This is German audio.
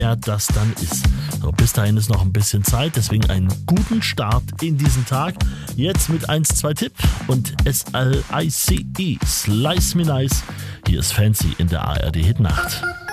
er das dann ist. So, bis dahin ist noch ein bisschen Zeit, deswegen einen guten Start in diesen Tag. Jetzt mit 1-2 Tipp und SLICE, Slice Me Nice. Hier ist Fancy in der ARD Hitnacht.